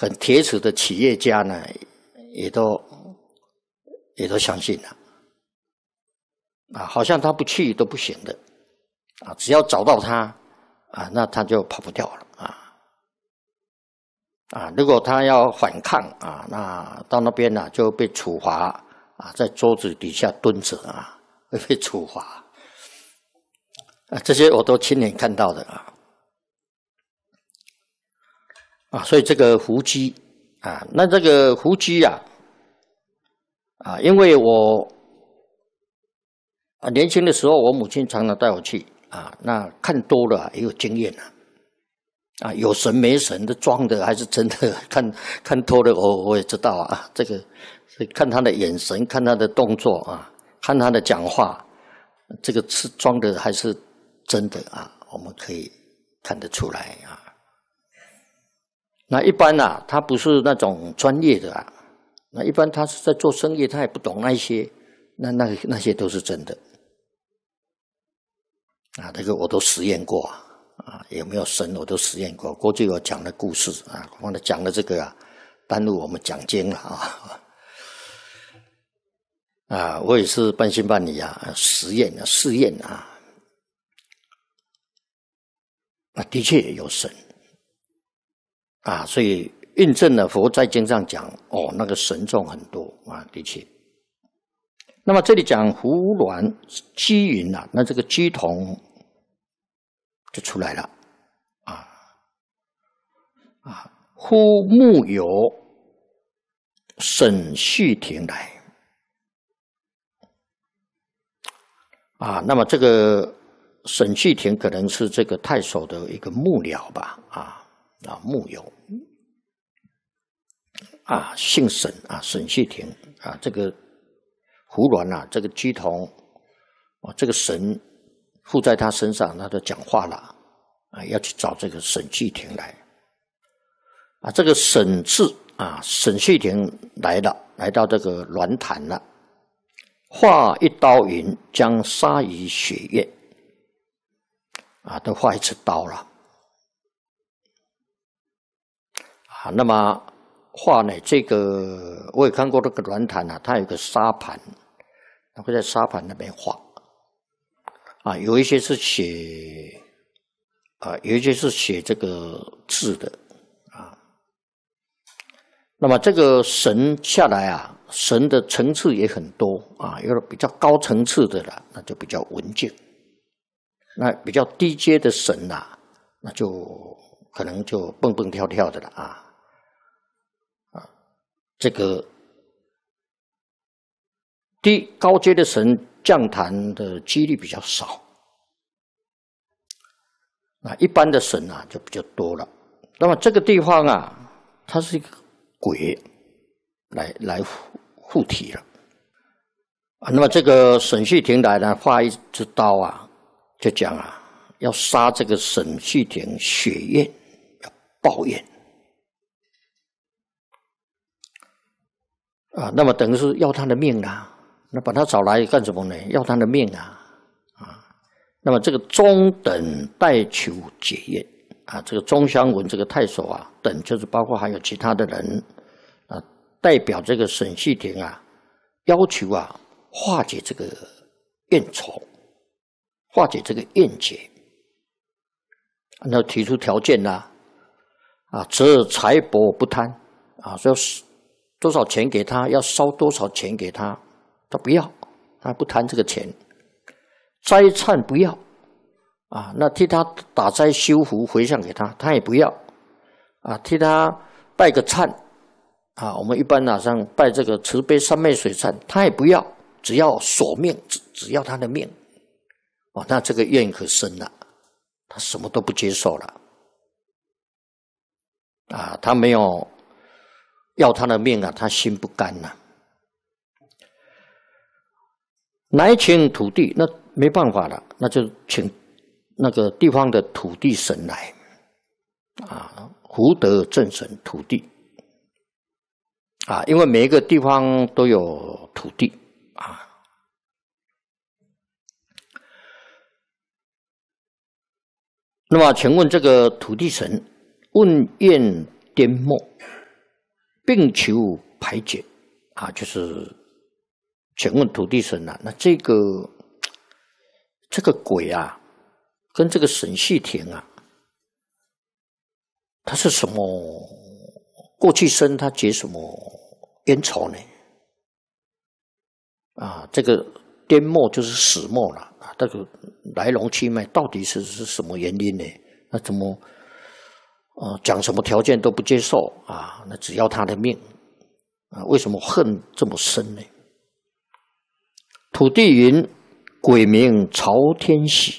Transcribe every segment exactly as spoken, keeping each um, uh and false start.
很铁齿的企业家呢，也都也都相信了啊，好像他不去都不行的啊，只要找到他啊，那他就跑不掉了啊啊！如果他要反抗啊，那到那边呢、啊、就被处罚啊，在桌子底下蹲着啊，会被处罚啊，这些我都亲眼看到的啊。啊，所以这个伏击啊，那这个伏击啊，啊，因为我啊年轻的时候，我母亲常常带我去啊，那看多了也有经验啊，啊，有神没神的，装的还是真的，看看多了我我也知道啊，这个看他的眼神，看他的动作啊，看他的讲话，这个是装的还是真的啊？我们可以看得出来啊。那一般啊，他不是那种专业的啊，那一般他是在做生意，他也不懂那些，那那那些都是真的啊。这个我都实验过啊，有没有神我都实验过。过去我讲的故事啊，忘了讲了这个啊，耽误我们讲经了啊。啊，我也是半信半疑啊，实验啊，试验啊，啊，的确有神。啊，所以印证了佛在经上讲，哦，那个神众很多啊，的确。那么这里讲胡鸾鸡云啊，那这个鸡童就出来了啊啊，呼木有沈续庭来啊，那么这个沈续庭可能是这个太守的一个幕僚吧啊。啊，木有啊，姓沈啊，沈续庭啊，这个胡鸾啊，这个鸡童啊，这个神附在他身上，他就讲话了啊，要去找这个沈续庭来啊，这个沈字啊，沈续庭来了，来到这个鸾坛了，画一刀云，将杀于血月啊，都画一次刀了。啊，那么画呢？这个我也看过那个鸾坛啊，它有个沙盘，它会在沙盘那边画。啊，有一些是写啊，有一些是写这个字的啊。那么这个神下来啊，神的层次也很多啊，有比较高层次的了，那就比较文静；那比较低阶的神呐、啊，那就可能就蹦蹦跳跳的了啊。这个低高阶的神降坛的几率比较少，那一般的神啊就比较多了。那么这个地方啊，它是一个鬼来来护体了啊。那么这个沈续庭来呢，画一支刀啊，就讲啊，要杀这个沈续庭血怨，要报怨。啊，那么等于是要他的命啊！那把他找来干什么呢？要他的命啊！啊，那么这个中等代求解怨啊，这个中乡文这个太守啊，等就是包括还有其他的人啊，代表这个沈续庭啊，要求啊化解这个怨仇，化解这个怨结，那提出条件啦、啊，啊，则财帛不贪啊，说多少钱给他，要烧多少钱给他，他不要，他不贪这个钱。斋忏不要啊，那替他打斋修福回向给他，他也不要啊，替他拜个忏啊，我们一般哪上拜这个慈悲三昧水忏，他也不要，只要索命，只只要他的命哦，那这个怨可深了，他什么都不接受了啊，他没有。要他的命啊，他心不甘呐、啊。来请土地，那没办法了，那就请那个地方的土地神来啊，福德正神土地啊，因为每一个地方都有土地啊。那么，请问这个土地神问愿颠末并求排解啊，就是请问土地神啊，那这个这个鬼啊，跟这个沈细亭啊，他是什么？过去生他结什么冤仇呢？啊，这个颠末就是始末了啊，这个来龙去脉到底是是什么原因呢？那怎么呃讲什么条件都不接受啊？那只要他的命啊？为什么恨这么深呢？土地云：鬼名朝天喜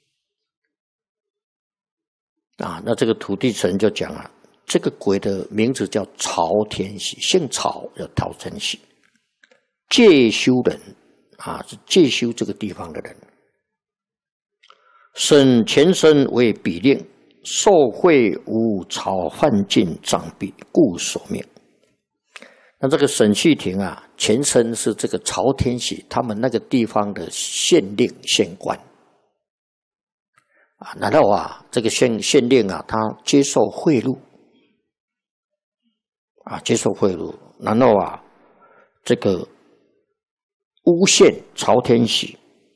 啊，那这个土地神就讲啊，这个鬼的名字叫朝天喜，姓曹，叫朝天喜。介休人啊，是介休这个地方的人。沈前身为比令，受贿无朝犯尽杖毙，故所命。那这个沈细亭啊，前身是这个朝天喜他们那个地方的县令县官啊。然后啊，这个县县令啊，他接受贿赂啊，接受贿赂，然后啊，这个诬陷朝天喜，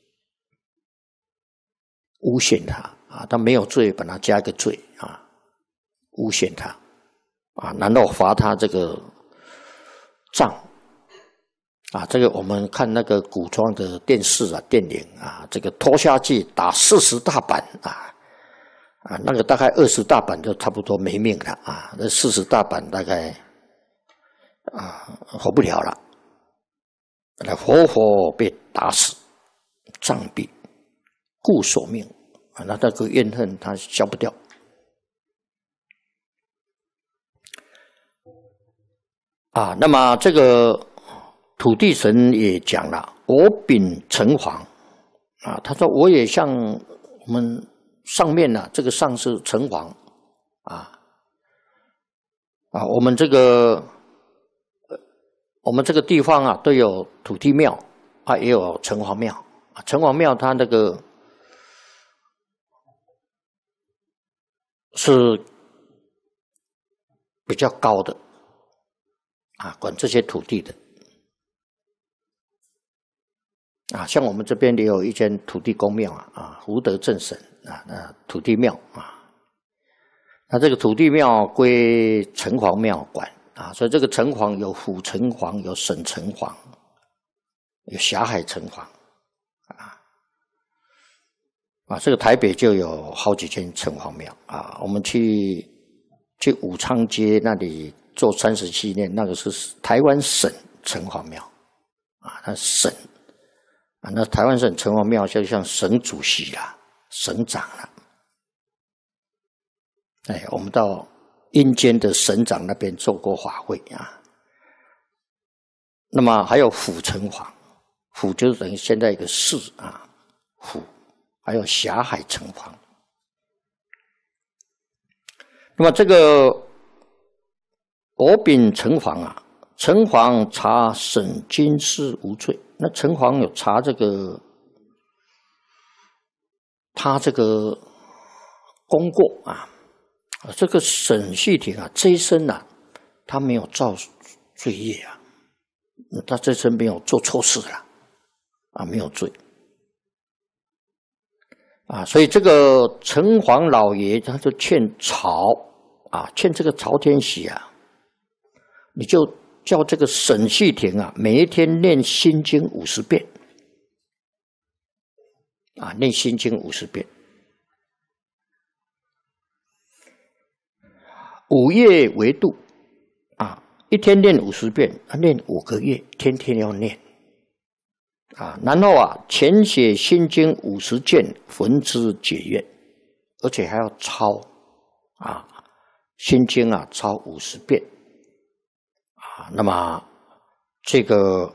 诬陷他啊，他没有罪，把他加个罪啊，诬陷他啊，然后罚他这个杖啊，这个我们看那个古装的电视啊、电影啊，这个拖下去打四十大板啊啊，那个大概二十大板就差不多没命了啊，那四十大板大概啊活不了了。活活被打死，杖毙，故所命啊！那这个怨恨他消不掉啊。那么这个土地神也讲了，我秉城隍啊，他说我也像我们上面呢、啊，这个上是城隍啊啊，我们这个。我们这个地方啊，都有土地庙啊，也有城隍庙啊。城隍庙它那个是比较高的啊，管这些土地的啊。像我们这边也有一间土地公庙啊，啊，福德正神啊，那土地庙啊，那这个土地庙归城隍庙管。啊，所以这个城隍有府城隍，有省城隍，有霞海城隍，啊，啊，这个台北就有好几间城隍庙啊。我们去去武昌街那里做三十七年，那个是台湾省城隍庙，啊，那省啊，那台湾省城隍庙就像省主席啦、省长啦，哎，我们到阴间的省长那边做过法会啊。那么还有府城隍，府就是等于现在一个市啊，府还有霞海城隍。那么这个我秉城隍啊，城隍查沈金氏无罪，那城隍有查这个他这个功过啊。这个沈细亭啊，这一生啊，他没有造罪业啊，他这一生没有做错事了，啊，没有罪，啊，所以这个城隍老爷他就劝朝啊，劝这个朝天喜啊，你就叫这个沈细亭啊，每一天念心经五十遍，啊，念心经五十遍。五月为度啊，一天念五十遍，念五个月，天天要念啊。然后啊，前写心经五十卷，焚之解怨，而且还要抄啊，心经啊，抄五十遍啊。那么这个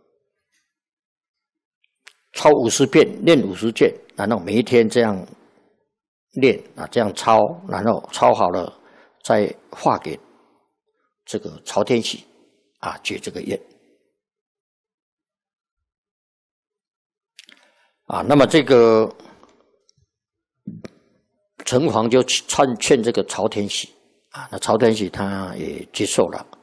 抄五十遍，念五十卷，然后每一天这样念啊，这样抄，然后抄好了。再画给这个朝天喜啊，解这个愿啊。那么这个城隍就劝劝这个朝天喜啊，那朝天喜他也接受了